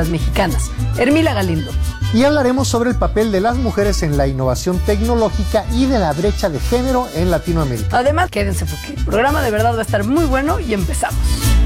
las mexicanas, Hermila Galindo. Y hablaremos sobre el papel de las mujeres en la innovación tecnológica y de la brecha de género en Latinoamérica. Además, quédense porque el programa de verdad va a estar muy bueno y empezamos.